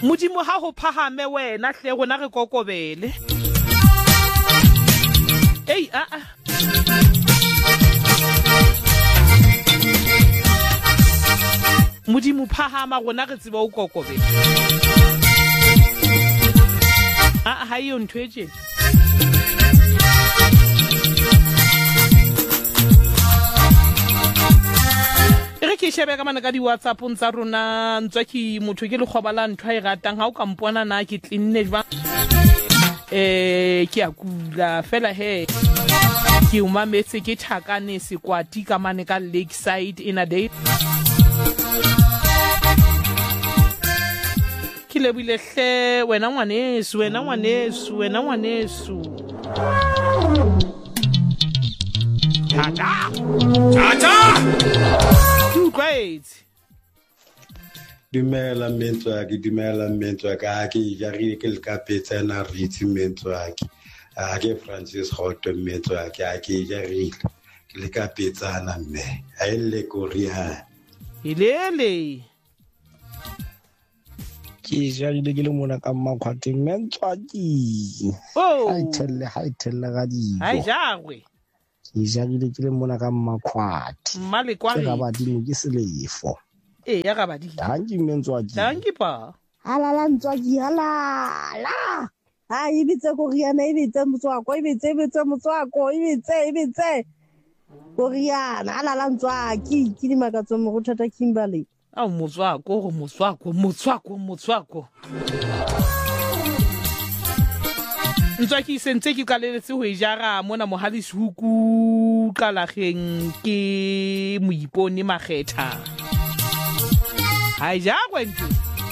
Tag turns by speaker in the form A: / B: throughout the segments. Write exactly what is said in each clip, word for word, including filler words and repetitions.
A: modimo ha ho phahame wena hle rona re kokobele ei a a modimo phahama rona re tseba o kokobele a ha yo ntwe tjena re ke shebe ka mana ka di WhatsApp ntsa rona ntswa ke motho ke le khobala ntwa e ratang ha o ka mpona na ke tlinne ba eh ke a kula fela he ke uma metse ke thakane sekwati ka mane ka Lakeside in a day ke lebile hle wena ngwanesu wena ngwanesu wena ngwanesu tata tata great
B: dumela mentwa ke dumela mentwa ka ke ja re ke le ka petsa na ritsi mentwa ke a ke Francis Hotto mentwa ke a ke ja re ke le ka petsa na mme a ile Korea
A: ilele
C: ke ja re ke le mona ka makhwate mentwa ki
A: oh
C: ai telle hai telle ga di
A: ai jagwe
C: ke ja re ke le mona ka makhwate
A: male kwa
C: ke ga ba di mo ke selefo
A: eh ya ga ba di
C: danki mentwa ki
A: danki pa
D: halala ntwa ki halala ha ibitse Koreana ibitse motswako ibitse ibitse motswako ibitse ibitse Koreana halala ntwa ki ke di makatso mo go thata Kimberley
A: a motswako go motswako motswako motswako ntwa ki sentse ke kaleletse ho ijara mona mohadisi huku kalageng ke moipone magetha ha ja kwentse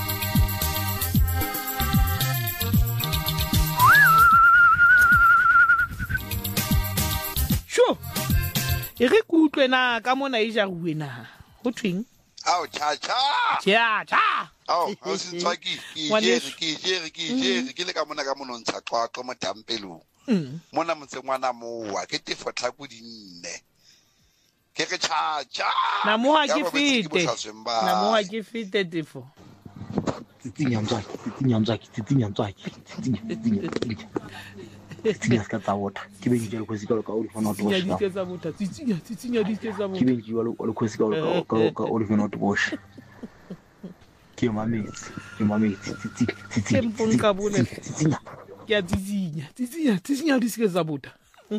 A: sho e re kutlwe na ka mona e jaruwe na go twing
E: Au cha cha.
A: cha cha
E: Au, au sintswaki ki jere ki jere ki jere ke le ka mona ka monontsha qwaqo mo tampelo.
A: mm
E: Mona motse ngwana mowa ke tefo tlhaku dinne. Ke ke cha cha.
A: na moha ke fite na moha ke fite tefo
C: tsitsinya mtswaki tsitsinya mtswaki tsitsinya mtswaki tsitsinya tsitsinya tsitsinya ska tsawota ke be ke le khosi ka ka o fona to
A: ya di tsa botha tsitsinya tsitsinya di tsa botha
C: ke be ke wa le khosi ka ka ka o fona to bosh ke mametsi ke mametsi tsitsinya tsitsinya
A: tempon ka bone
C: tsitsinya
A: ya tsitsinya tsitsinya tsitsinya di tsa botha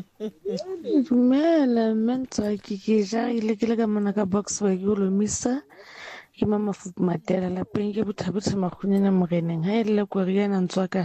F: dumela mentswaki ke ja ile ke le ka mona ka box wa ke lo misa ke mama fupu matela la penge bothabotse magunyana moreneng ha ile Koreana ntswaka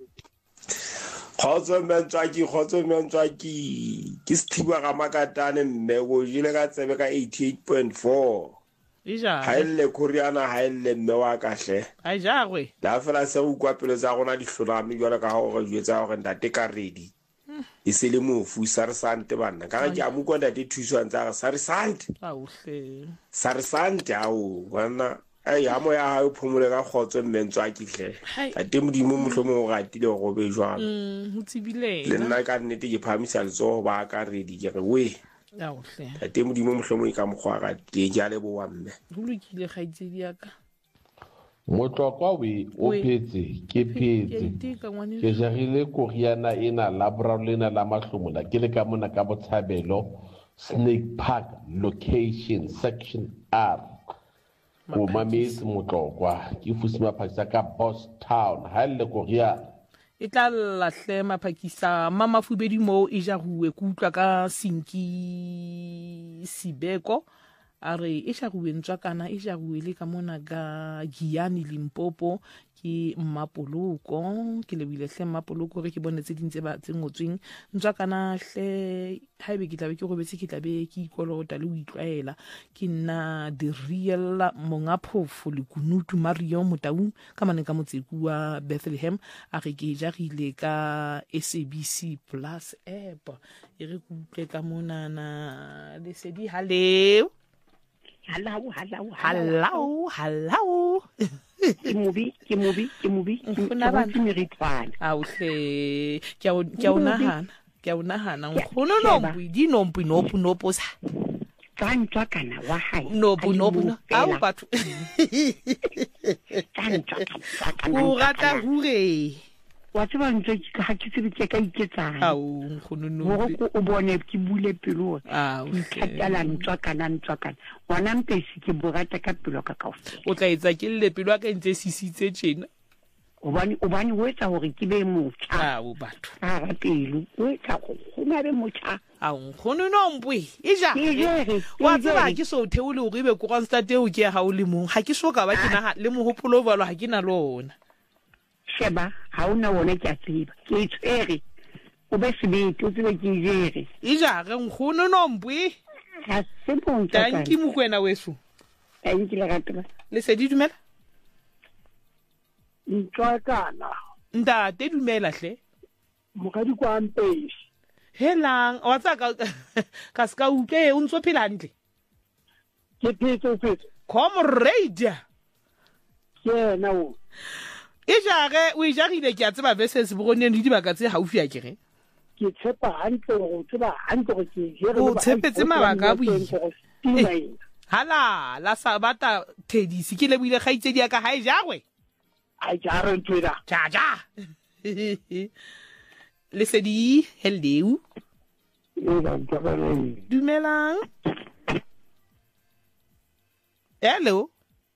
G: khotso mentswaki khotso mentswaki ke sethiba ga makatane mme go jile ka tsebe ka eighty-eight point four
A: ija
G: ha ile Koreana ha ile mme wa kahle
A: ai jagwe
G: la fela se go kwa pele tsa gona di hlolame jwala ka go go jwetsa go ntate ka ready e se le mofu sarsante bana ka ga mo kwa ntate thuswa ntsa sarsante
A: a o hle
G: sarsante a o wana ai amo ya ha phomole ka khotso mentswa kihle a te modimo mohlomo ga tile go be jwang
A: mm utsibile
G: le nna ka nnete ke phamisa letso ba ka ready ke re we
A: a o hle
G: a te modimo mohlomo ka mogwa ga te ja le bo wa mme
A: go lokile ga itsedi ya ka
H: motlokwa we o phetse ke phetse ke jagile Koreana ena labra lena la mahlomola ke le ka mona ka botshabelo Snake Park location section R o mametsi motlokwa ke fusima phakisa ka Boss Town ha le Koreana
A: e tla lahle maphakisa mama fubedi mo e jaruwe kutlwa ka Sinki Sibeko are e jaruwe ntswa kana e jaruwe le ka mona ga Giani Limpopo ke Mmapoloko ke lebile hle Mmapoloko re ke bonetse dintse ba tsengotsweng ntswa kana hle haebe ke tlabe ke go betse ke tlabe ke ikolota le o itlwaela ke nna the real monga phofu le kunutu Mario Motau ka mane ka motseku wa Bethlehem a re ke jarile ka S A B C Plus app e re kutle ka mona na le sedi hallo
D: hallo hallo
A: hallo hallo
D: ke mobi ke mobi ke mobi
A: Ngfuna bana
D: meritwana
A: awuhle kya kya unahana kya unahana ngono nombu di nombu nopu nopu sa
I: tsantwa kana wa hae
A: no no no au batho
I: tsantwa kana
A: o rata hure
I: wa tseba ntse ga ke tsebe ke ka iketsang
A: au khonono
I: o bone ke bule pelo
A: ah
I: khatala ntwa kana ntwa kana wana mpesi ke borata ka pelo ka kaofela
A: o tla etsa ke le pelo ka ntse sisitse tjena
I: obani obani o etsa hore ke be motho
A: ah o batho
I: a ga pelo o etsa go na be motho
A: a khonono mbwe ija wa tseba ke so theole o ribe ko constant o ke ha o le mong ha ke so ka ba ke na le mohopolo valo ha ke na lona
I: sheba ha una wona ke a tseba ke tsere o be sebete o tsebe ke jere
A: ija re khonono mbwe
I: ha se bon
A: tang ke mo kwena weso
I: tang ke le ratela
A: le se di dumela
J: ntwakana
A: nda te dumela hle
J: mogadi kwa mpesi
A: helang wa tsa ka ka ska uke o ntso phela ntle
J: ke phetse phetse
A: comrade
J: ke na o
A: e jare o ijagile ke a tseba verses bogonne di dibaka tse haufi a kere
J: ke tshepa hantle go tseba hantle go ke jere
A: o tshepetse mabaka a boi hala la sabata tedisi ke le buile gaitse di ka hae jagwe
J: ai jare ntweda
A: ja ja le se di hello dumelang hello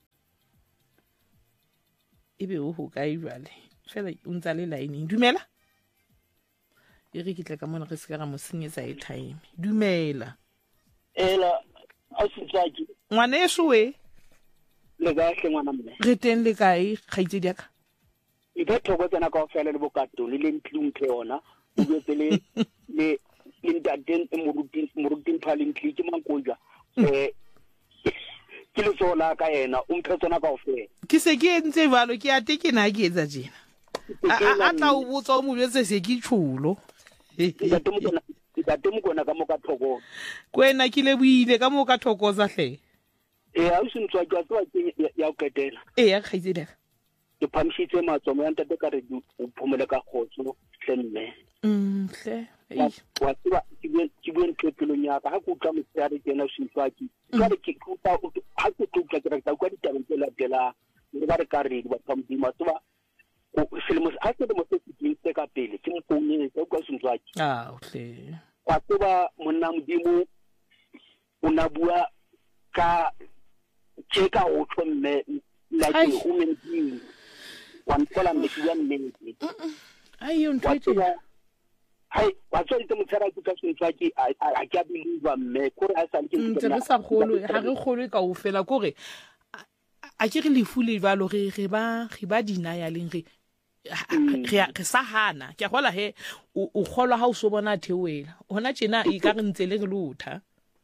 A: ebe o ho kae jwale fela o ntsa le line dumela e re kitla ka mona re se ka mo senyetsa e time dumela
J: ela a se tsaki
A: ngwana e showe
J: le ga hle ngwana mme
A: re teng le kae khaitse diaka
J: e be thoko tsena ka ofela le bokato le le ntlung ke yona o betse le le indaden morutin morutin phalin klike mankoja eh ke le sola ka yena o mphetsona ka ofela
A: ke se ke ntse valo ke ate ke na ke etsa jena a tla o botsa o mo betse se ke tshulo
J: ga temo kona ga temo kona ka mo ka thoko
A: kwena ke le buile ka mo ka thoko za hle
J: eh a se ntwa ka tswa ke ya o ketela
A: eh ya khaitse deka
J: ke phamshitse matsomo ya ntate ka re o phomele ka khotso hlemme
A: mm hle
J: wa tswa ke bue ke bue ntlepelong ya ka ha go tla motshare ke na sintwaki ka re ke kuta ha ke tla ke re ka kwa ditabeng tse la tela le ba re ka re ba phamdi matsoba o selemo a se mo se ke ka pele ke mo ponye ka kwa sintwaki
A: ah hle
J: wa tswa monna modimo una bua ka cheka o tsomme like human being one kola mbiya mmele
A: ayo ntwetse
J: hai wa tswa ite motsara ke ka sentwaki a ka believe mme kore a sa le ke
A: ntse re sa kholo ha re kholo ka o fela kore a ke re le fule valo re re ba re ba dinaya leng re re sa hana ke gola he o kgolwa ha o so bona theoela hona tjena e ka re ntse le re lotha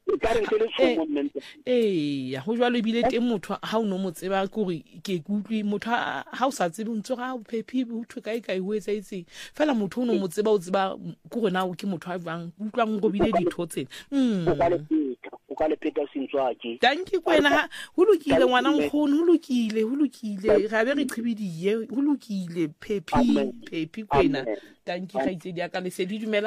A: eh ya ho jwalo bile teng motho ha o no mo tseba kore ke kutlwi motho ha o sa tsebe o ntse ga phephi o thwe kae kae ho etsa itseng fela motho o no mo tseba o tseba kore na o ke motho a bang utlwang go bile ditho tsena mm
J: o ka le peta sintwaki
A: danki kwena ha ho lokile ngwana nkgono ho lokile ho lokile ga be re qhibidie ho lokile phephi phephi kwena danki ga itse di aka le se di dumela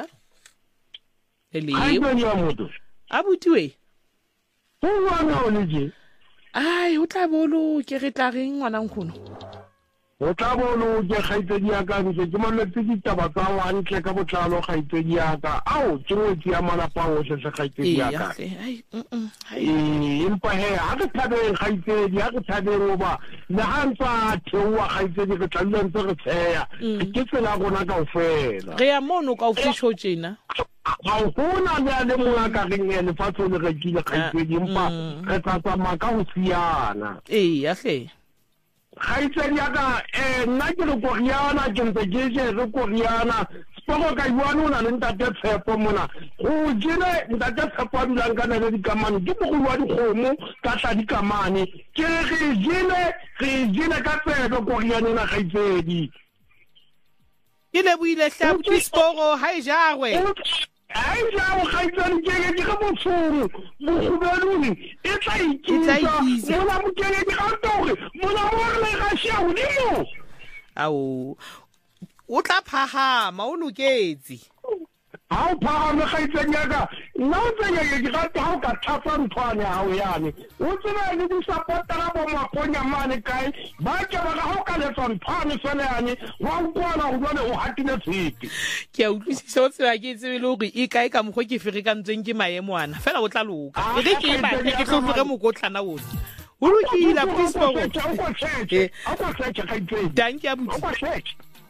J: hello
A: abuti we
J: o wana o leje
A: ai o tla bolo ke re tla reng ngwana nkgono
J: o tla bolo ke khaitsedi ya ka ntse ke moletse ditaba tsa wa ntle ka botlalo khaitsedi ya ka ao ke ngwetsi ya malapa o se se khaitsedi ya ka
A: ai mm
J: eh impa he ha ke thabe khaitsedi ha ke thabe roba le ha ntsa thewa khaitsedi ke tla ntse re tsheya ke tsela gona ka ofela
A: re ya mono ka ofisho tjena
J: ga gona le a le mongwe ka reng ene fa tsone re kile khaitsedi impa re tla tsamaya ka go siana
A: eh ya hle
J: khaitsedi ya ka eh nna ke re koriana ke ntse ke je re koriana spoko ka yuana o na le ntate tshepo mona go jile ntate tshepo a dulang ka na le dikamane ke mogolo wa dikgomo ka tla dikamane ke re jile re jile ka tsebe koriana na khaitsedi
A: ke le buile hlabu ke spoko ha e jagwe
J: ai ja o khaitsedi ke ke ga botsoro mogobeluni e tla ikitsa mona mokele di ga tore mona mo re ga sia o dimo
A: ao o tla phahama o loketse
J: ha o phahame kgaitseng yaka nna o tsenya ke ke rata ha o ka thapa nthwane hao yane o tsena le di supportera bo maponya mane kae ba ke ba ha o ka letsa nthwane fela yane wa ukwana go bone o hatile tshipi
A: ke a utlwisisa o tsela ke tsebe le hore e kae ka mogwe ke ferekantsweng ke maemo ana fela o tla loka e re ke ba ke tlhotlhore mokotlana wona o lokile please for
J: o go check o go check kgaitseng
A: thank you
J: o go check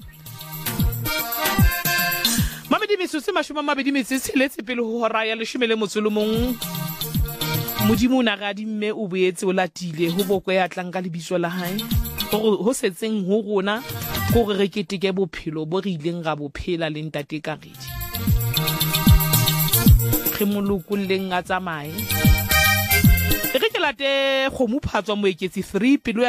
A: Mabedi metsotso mashome a mabedi metso tsheletse pele ho hora ya leshome le motso le mong Modimo na ga dimme o boetse o latile ho boko ya tlang ka lebitso la hae gore ho setseng ho rona gore re keteke bophelo bo re ileng ga bophela le ntate Karedi re molokolleng a tsamaye re ke late go mo phatswa moeketsi three pelo